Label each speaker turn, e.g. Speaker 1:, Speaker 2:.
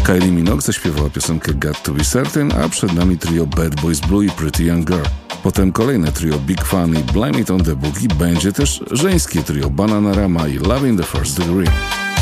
Speaker 1: Kylie Minogue zaśpiewała piosenkę Got to be Certain, a przed nami trio Bad Boys Blue i Pretty Young Girl. Potem kolejne trio Big Fun i Blame It on the Boogie, będzie też żeńskie trio Bananarama i Love in the First Degree.